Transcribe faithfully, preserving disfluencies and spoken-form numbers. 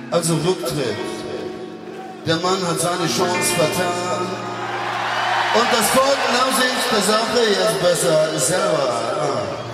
Also Rücktritt. Der Mann hat seine Chance vertan. Und das Volk nach sich der Sache jetzt besser selber. Ah.